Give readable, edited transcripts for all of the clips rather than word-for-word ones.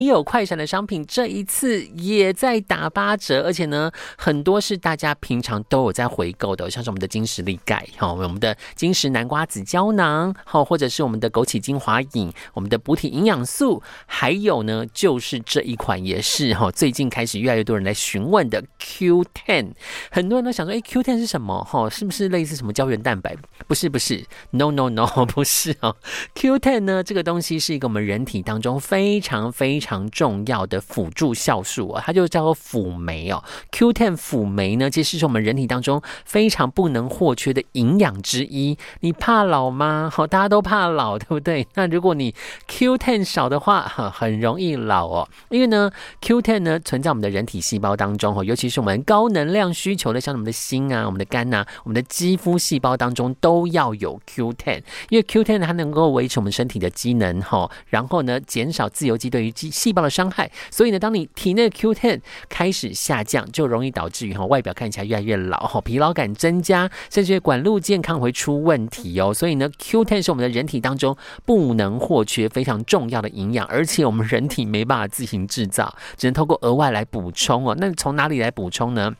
也有快闪的商品这一次也在打8折，而且呢很多是大家平常都有在回购的，像是我们的金石力钙，我们的金石南瓜子胶囊，或者是我们的枸杞精华饮，我们的补体营养素，还有呢就是这一款也是最近开始越来越多人来询问的 Q10。 很多人都想说Q10 是什么，是不是类似什么胶原蛋白？不是 no 不是Q10 呢这个东西是一个我们人体当中非常非常重要的辅助酵素它就叫做辅酶Q10 辅酶呢其实是我们人体当中非常不能或缺的营养之一。你怕老吗？大家都怕老，对不对？那如果你 Q10 少的话很容易老因为呢 Q10 呢存在我们的人体细胞当中尤其是我们高能量需求的，像我们的心啊、我们的肝啊、我们的肌肤细胞当中都要有 Q10， 因为 Q10 它能够维持我们身体的机能然后呢减少自由基对于细胞的伤害，所以呢当你体内的 Q10 开始下降，就容易导致于外表看起来越来越老，疲劳感增加，甚至管路健康会出问题所以呢 Q10 是我们的人体当中不能或缺非常重要的营养，而且我们人体没办法自行制造，只能透过额外来补充那从哪里来补充呢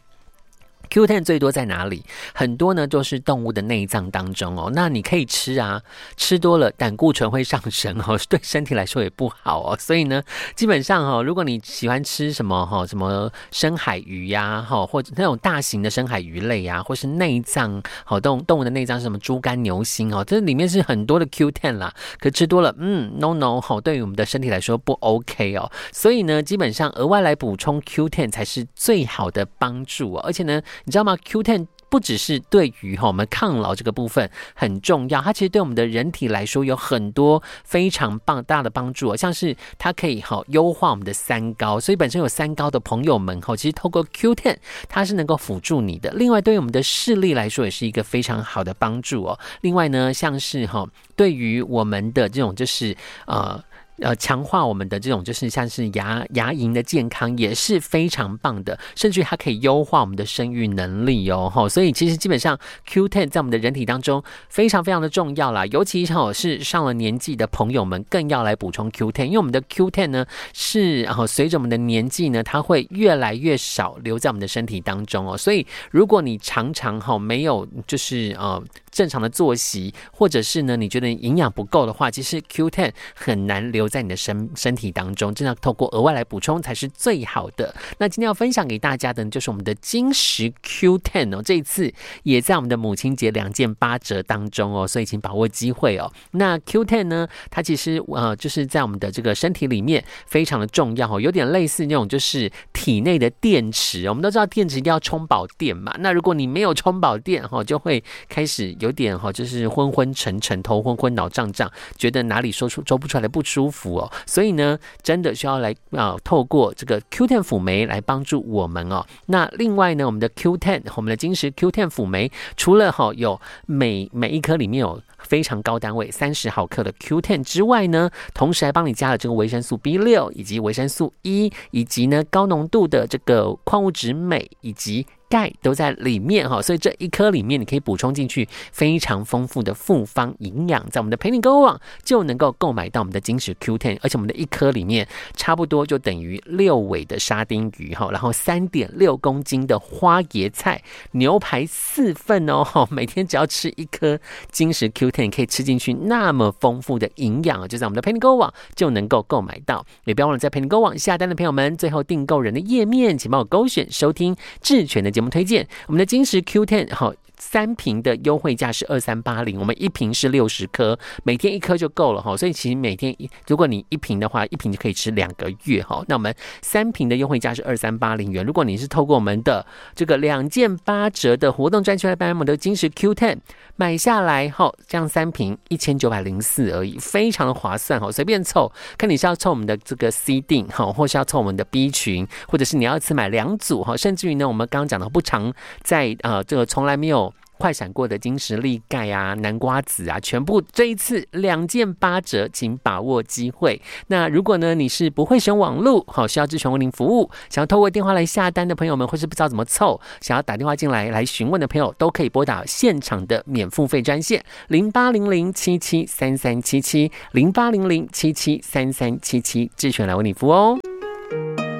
？Q10 最多在哪里？很多呢都是动物的内脏当中那你可以吃吃多了胆固醇会上升对身体来说也不好所以呢基本上如果你喜欢吃什么深海鱼呀或者那种大型的深海鱼类或是内脏动物的内脏是什么猪肝牛心这里面是很多的 Q10 啦，可吃多了no 对于我们的身体来说不 OK 所以呢基本上额外来补充 Q10 才是最好的帮助而且呢你知道吗 Q10 不只是对于我们抗老这个部分很重要，它其实对我们的人体来说有很多非常大的帮助像是它可以优化我们的三高，所以本身有三高的朋友们其实透过 Q10 它是能够辅助你的。另外对于我们的视力来说也是一个非常好的帮助另外呢像是对于我们的这种就是强化我们的这种就是像是牙龈的健康也是非常棒的，甚至它可以优化我们的生育能力所以其实基本上 Q10 在我们的人体当中非常非常的重要啦，尤其是上了年纪的朋友们更要来补充 Q10， 因为我们的 Q10 呢是随着我们的年纪呢它会越来越少留在我们的身体当中所以如果你常常没有就是正常的作息，或者是呢你觉得营养不够的话，其实 Q10 很难留在你的身体当中，真的透过额外来补充才是最好的。那今天要分享给大家的就是我们的金石 Q10 这一次也在我们的母亲节2件8折当中所以请把握机会那 Q10 呢它其实就是在我们的这个身体里面非常的重要有点类似那种就是体内的电池，我们都知道电池一定要充饱电嘛，那如果你没有充饱电就会开始有点就是昏昏沉沉，头昏昏脑胀胀，觉得哪里说不出来的不舒服所以呢真的需要来透过这个 Q10 辅酶来帮助我们那另外呢我们的 Q10 我们的金石 Q10 辅酶除了有每一颗里面有非常高单位30毫克的 Q10 之外呢，同时还帮你加了这个维生素 B6 以及维生素 E 以及呢高浓度的这个矿物质镁以及钙都在里面所以这一颗里面你可以补充进去非常丰富的复方营养，在我们的陪你购物网就能够购买到我们的金石 Q10， 而且我们的一颗里面差不多就等于6尾的沙丁鱼然后 3.6 公斤的花椰菜，牛排4份每天只要吃一颗金石 Q10 可以吃进去那么丰富的营养就在我们的陪你购物网就能够购买到。也不要忘了在陪你购物网下单的朋友们，最后订购人的页面请帮我勾选收听智权的节目推荐，我们的金石 Q10 3瓶的优惠价是2380，我们1瓶是60颗，每天1颗就够了所以其实每天如果你1瓶的话，1瓶就可以吃2个月那我们3瓶的优惠价是2380元，如果你是透过我们的这个2件8折的活动专区来买我们的金石 Q10 买下来这样3瓶1904而已，非常的划算随便凑，看你是要凑我们的这个 C 定或是要凑我们的 B 群，或者是你要一次买2组甚至于呢我们刚刚讲的不常在这个从来没有快闪过的金石力钙啊、南瓜子啊，全部这一次2件8折，请把握机会。那如果呢你是不会使用网络，好需要智权为您服务，想要透过电话来下单的朋友们，或是不知道怎么凑，想要打电话进来询问的朋友，都可以拨打现场的免付费专线08007733770800773377，智权来为你服务哦。